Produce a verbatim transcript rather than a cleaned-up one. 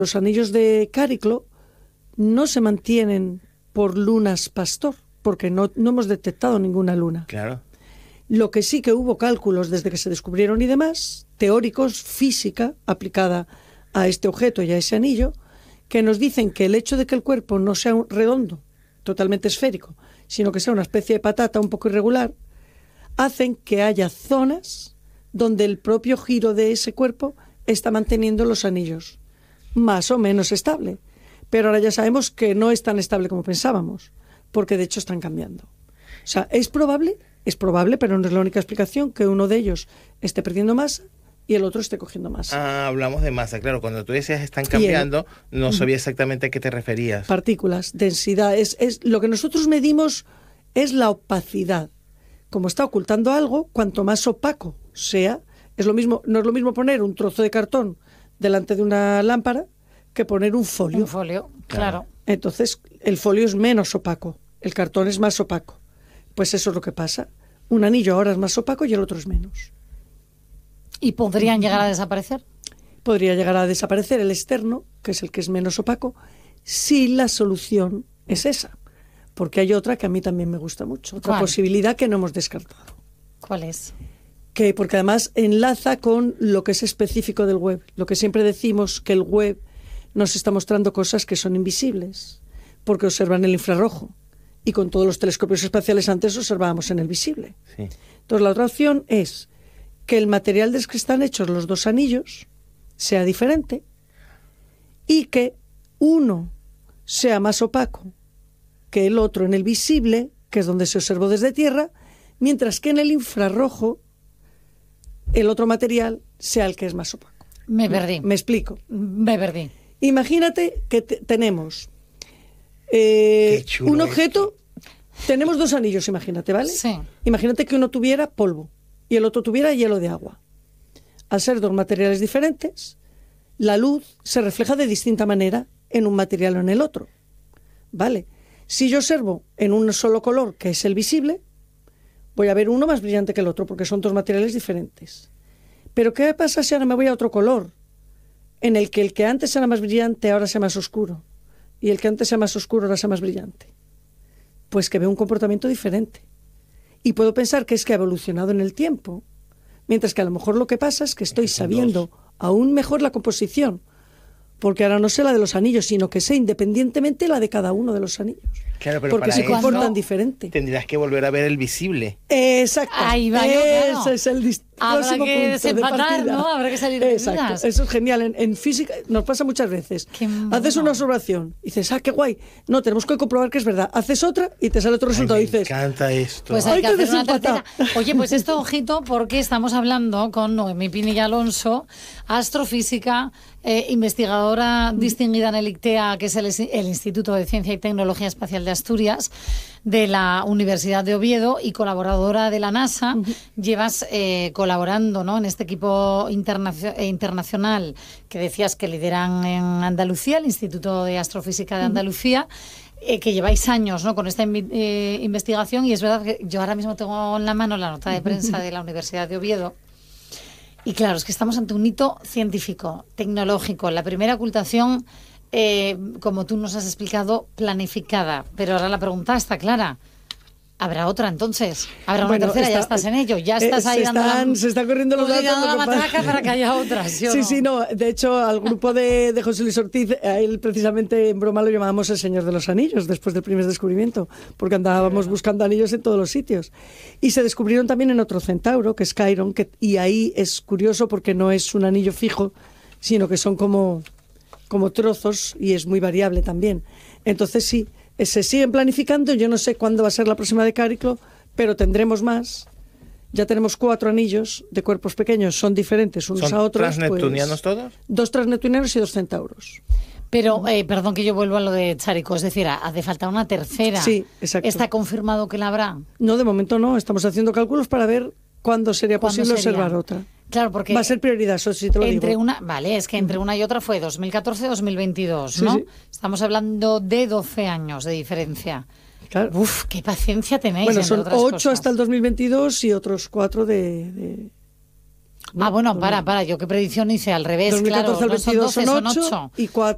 Los anillos de Cariclo no se mantienen por lunas pastor, porque no, no hemos detectado ninguna luna. Claro. Lo que sí que hubo cálculos desde que se descubrieron y demás, teóricos, física aplicada a este objeto y a ese anillo, que nos dicen que el hecho de que el cuerpo no sea un redondo, totalmente esférico, sino que sea una especie de patata un poco irregular, hacen que haya zonas donde el propio giro de ese cuerpo está manteniendo los anillos más o menos estable. Pero ahora ya sabemos que no es tan estable como pensábamos, porque de hecho están cambiando. O sea, es probable, es probable, pero no es la única explicación, que uno de ellos esté perdiendo masa y el otro esté cogiendo masa. Ah, hablamos de masa, claro. Cuando tú decías están cambiando, el, no sabía exactamente a qué te referías. Partículas, densidad. Es, es, lo que nosotros medimos es la opacidad. Como está ocultando algo, cuanto más opaco sea, es lo mismo, no es lo mismo poner un trozo de cartón delante de una lámpara que poner un folio. Un folio, claro. Entonces, el folio es menos opaco, el cartón es más opaco. Pues eso es lo que pasa. Un anillo ahora es más opaco y el otro es menos. ¿Y podrían llegar a desaparecer? Podría llegar a desaparecer el externo, que es el que es menos opaco, si la solución es esa. Porque hay otra que a mí también me gusta mucho, otra ¿Cuál? Posibilidad que no hemos descartado. ¿Cuál es? Que porque además enlaza con lo que es específico del web. Lo que siempre decimos, que el web nos está mostrando cosas que son invisibles, porque observan el infrarrojo. Y con todos los telescopios espaciales antes observábamos en el visible. Sí. Entonces la otra opción es que el material del que están hechos los dos anillos sea diferente y que uno sea más opaco que el otro en el visible, que es donde se observó desde tierra, mientras que en el infrarrojo el otro material sea el que es más opaco. Me perdí. Me, me explico. Me perdí. Imagínate que te, tenemos eh, un objeto, esto. Tenemos dos anillos, imagínate, ¿vale? Sí. Imagínate que uno tuviera polvo y el otro tuviera hielo de agua. Al ser dos materiales diferentes, la luz se refleja de distinta manera en un material o en el otro, ¿vale? Si yo observo en un solo color, que es el visible, voy a ver uno más brillante que el otro, porque son dos materiales diferentes. Pero ¿qué pasa si ahora me voy a otro color, en el que el que antes era más brillante ahora sea más oscuro, y el que antes sea más oscuro ahora sea más brillante? Pues que veo un comportamiento diferente. Y puedo pensar que es que ha evolucionado en el tiempo, mientras que a lo mejor lo que pasa es que estoy sabiendo aún mejor la composición, porque ahora no sé la de los anillos, sino que sé independientemente la de cada uno de los anillos. Claro, pero porque para se eso comportan diferente. Tendrías que volver a ver el visible. Exacto. Ahí va yo, claro. Ese es el dist- Habrá próximo que punto desempatar, de ¿no? Habrá que salir de Exacto. dudas. Eso es genial. En, en física nos pasa muchas veces. Qué Haces mono. una observación y dices, ah, qué guay. No, tenemos que comprobar que es verdad. Haces otra y te sale otro resultado. Ay, Y me dices, encanta esto. Pues hay Hay que que hacer una desempatar. tercera. Oye, pues esto, ojito, porque estamos hablando con Noemí Pinilla Alonso, astrofísica, eh, investigadora distinguida en el ICTEA, que es el, el Instituto de Ciencia y Tecnología Espacial de Asturias, de la Universidad de Oviedo y colaboradora de la NASA. Uh-huh. Llevas eh, colaborando, ¿no?, en este equipo internacio- internacional que decías que lideran en Andalucía, el Instituto de Astrofísica de Andalucía. Uh-huh. Eh, que lleváis años, ¿no?, con esta invi- eh, investigación, y es verdad que yo ahora mismo tengo en la mano la nota de prensa de la Universidad de Oviedo. Y claro, es que estamos ante un hito científico, tecnológico, la primera ocultación, eh, como tú nos has explicado, planificada. Pero ahora la pregunta está clara. ¿Habrá otra entonces? ¿Habrá una Bueno, tercera? está, ya estás en ello, ya estás eh, ahí se dando están, la, se están corriendo los datos. dando la lo que matraca pasa- para que haya otras, ¿sí o Sí, no? sí, no. De hecho, al grupo de, de José Luis Ortiz, a él precisamente en broma lo llamábamos el Señor de los Anillos, después del primer descubrimiento, porque andábamos buscando anillos en todos los sitios. Y se descubrieron también en otro centauro, que es Chiron, que, y ahí es curioso porque no es un anillo fijo, sino que son como, como trozos, y es muy variable también. Entonces sí, se siguen planificando. Yo no sé cuándo va a ser la próxima de Cariclo, pero tendremos más. Ya tenemos cuatro anillos de cuerpos pequeños, son diferentes unos ¿Son a otros. transneptunianos pues, todos? Dos transneptunianos y dos centauros. Pero, eh, perdón que yo vuelvo a lo de Charico, es decir, hace falta una tercera. Sí, exacto. ¿Está confirmado que la habrá? No, de momento no. Estamos haciendo cálculos para ver cuándo sería ¿Cuándo posible sería? observar otra. Claro, porque va a ser prioridad, eso sí te lo entre digo. una, vale, es que entre una y otra fue dos mil catorce dos mil veintidós, Sí, ¿no? sí. Estamos hablando de doce años de diferencia. Claro. Uf, qué paciencia tenéis. Bueno, entre son otras ocho cosas. hasta el dos mil veintidós y otros cuatro de... de... Ah, bueno, para, para, yo qué predicción hice al revés, dos mil catorce claro, al no son veintidós doce, son son ocho ocho. y cuatro